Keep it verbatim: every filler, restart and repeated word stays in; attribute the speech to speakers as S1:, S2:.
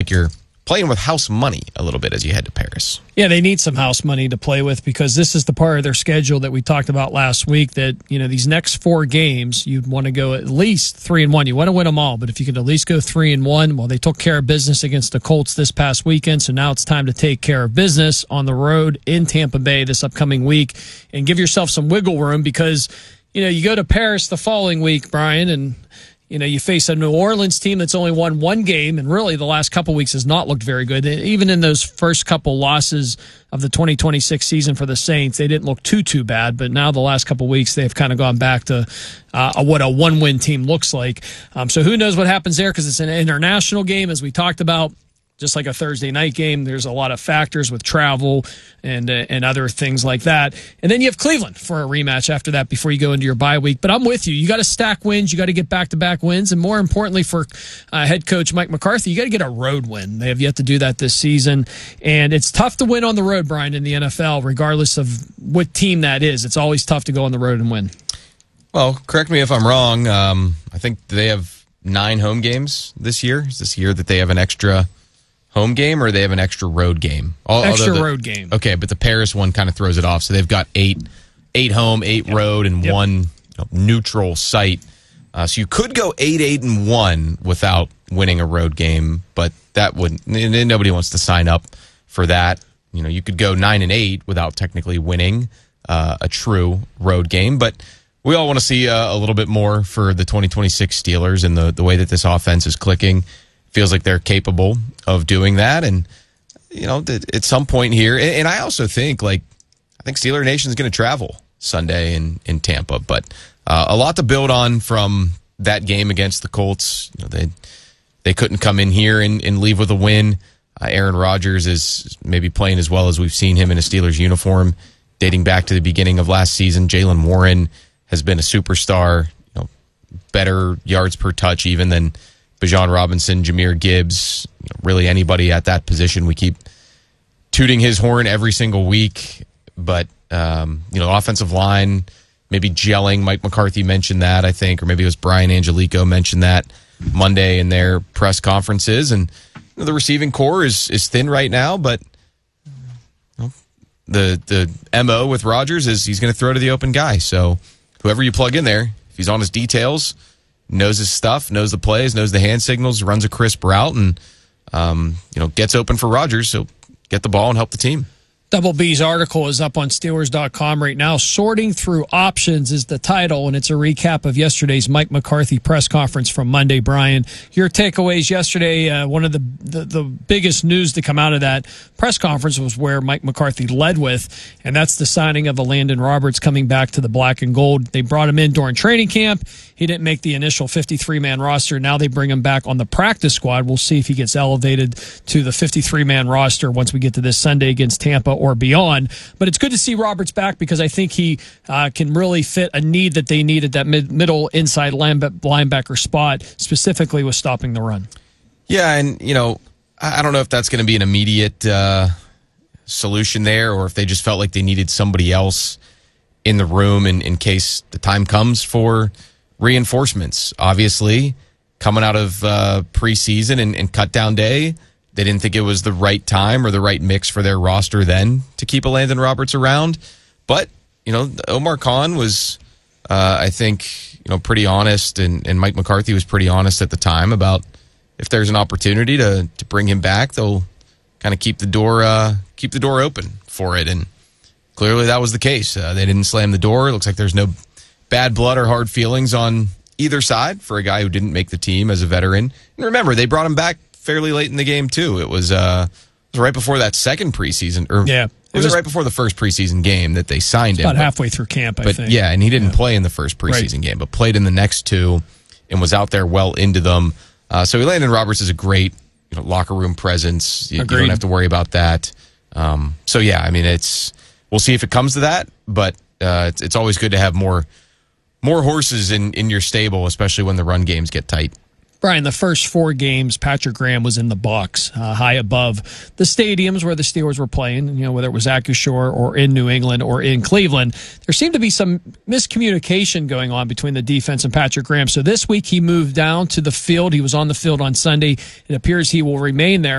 S1: like you're playing with house money a little bit as you head to Paris.
S2: Yeah, they need some house money to play with because this is the part of their schedule that we talked about last week that, you know, these next four games, you'd want to go at least three and one. You want to win them all, but if you could at least go three and one, well, they took care of business against the Colts this past weekend, so now it's time to take care of business on the road in Tampa Bay this upcoming week and give yourself some wiggle room because, you know, you go to Paris the following week, Brian, and you know, you face a New Orleans team that's only won one game, and really the last couple weeks has not looked very good. Even in those first couple losses of the twenty twenty-six season for the Saints, they didn't look too, too bad. But now the last couple weeks, they've kind of gone back to uh, what a one-win team looks like. Um, so who knows what happens there because it's an international game, as we talked about. Just like a Thursday night game, there's a lot of factors with travel and uh, and other things like that. And then you have Cleveland for a rematch after that before you go into your bye week. But I'm with you. You got to stack wins. You got to get back-to-back wins. And more importantly for uh, head coach Mike McCarthy, you got to get a road win. They have yet to do that this season. And it's tough to win on the road, Brian, in the N F L, regardless of what team that is. It's always tough to go on the road and win.
S1: Well, correct me if I'm wrong. Um, I think they have nine home games this year. Is this year that they have an extra home game or they have an extra road game? All,
S2: extra
S1: the,
S2: road game.
S1: Okay, but the Paris one kind of throws it off. So they've got eight eight home, eight yep. road, and yep. one you know, neutral site. Uh, so you could go eight, eight, and one without winning a road game, but that wouldn't. Nobody wants to sign up for that. You know, you could go nine and eight without technically winning uh, a true road game, but we all want to see uh, a little bit more for the twenty twenty-six Steelers and the the way that this offense is clicking. Feels like they're capable of doing that. And, you know, at some point here, and I also think, like, I think Steeler Nation is going to travel Sunday in, in Tampa. But uh, a lot to build on from that game against the Colts. You know, they they couldn't come in here and, and leave with a win. Uh, Aaron Rodgers is maybe playing as well as we've seen him in a Steelers uniform dating back to the beginning of last season. Jaylen Warren has been a superstar, you know, better yards per touch even than Bijan Robinson, Jahmyr Gibbs, you know, really anybody at that position. We keep tooting his horn every single week, but, um, you know, offensive line, maybe gelling. Mike McCarthy mentioned that, I think, or maybe it was Brian Angelico mentioned that Monday in their press conferences. And you know, the receiving core is is thin right now, but you know, the, the M O with Rodgers is he's going to throw to the open guy. So whoever you plug in there, if he's on his details, knows his stuff, knows the plays, knows the hand signals, runs a crisp route, and um, you know gets open for Rodgers. So get the ball and help the team.
S2: Double B's article is up on Steelers dot com right now. Sorting Through Options is the title, and it's a recap of yesterday's Mike McCarthy press conference from Monday. Brian, your takeaways yesterday, uh, one of the, the, the biggest news to come out of that press conference was where Mike McCarthy led with, and that's the signing of Landon Roberts coming back to the black and gold. They brought him in during training camp. He didn't make the initial fifty-three man roster. Now they bring him back on the practice squad. We'll see if he gets elevated to the fifty-three man roster once we get to this Sunday against Tampa or beyond. But it's good to see Roberts back because I think he uh, can really fit a need that they need at that mid- middle inside linebacker spot, specifically with stopping the run.
S1: Yeah, and, you know, I don't know if that's going to be an immediate uh, solution there or if they just felt like they needed somebody else in the room in, in case the time comes for reinforcements. Obviously, coming out of uh, preseason and, and cut down day, they didn't think it was the right time or the right mix for their roster then to keep a Landon Roberts around. But, you know, Omar Khan was, uh, I think, you know, pretty honest, and, and Mike McCarthy was pretty honest at the time about if there's an opportunity to to bring him back, they'll kind of keep the door uh, keep the door open for it. And clearly that was the case. Uh, they didn't slam the door. It looks like there's no bad blood or hard feelings on either side for a guy who didn't make the team as a veteran. And remember, they brought him back fairly late in the game, too. It was, uh, it was right before that second preseason. Or
S2: yeah.
S1: It was, it was right before the first preseason game that they signed him.
S2: About
S1: but,
S2: halfway through camp, I
S1: but,
S2: think.
S1: Yeah, and he didn't
S2: yeah.
S1: play in the first preseason
S2: right.
S1: game, but played in the next two and was out there well into them. Uh, so Landon Roberts is a great you know, locker room presence. You, you don't have to worry about that. Um, so, yeah, I mean, it's we'll see if it comes to that, but uh, it's, it's always good to have more more horses in, in your stable, especially when the run games get tight.
S2: Brian, the first four games, Patrick Graham was in the box, uh, high above the stadiums where the Steelers were playing, you know, whether it was Acrisure or in New England or in Cleveland. There seemed to be some miscommunication going on between the defense and Patrick Graham. So this week he moved down to the field. He was on the field on Sunday. It appears he will remain there.